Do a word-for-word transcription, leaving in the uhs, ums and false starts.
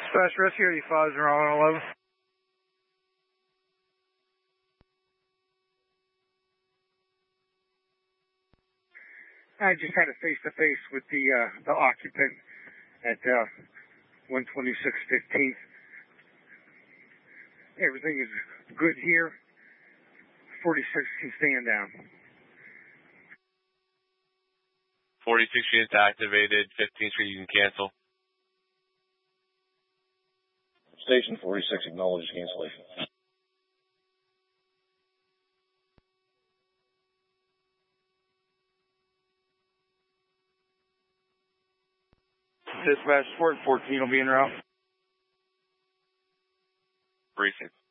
Dispatch Rescue eighty-five, zero one eleven. I just had a face-to-face with the uh, the occupant at uh, one twenty-six fifteenth. Everything is good here. forty-six can stand down. forty-six units activated. fifteenth Street, you can cancel. Station forty-six acknowledges cancellation. Dispatch Sport fourteen will be en route. Briefing.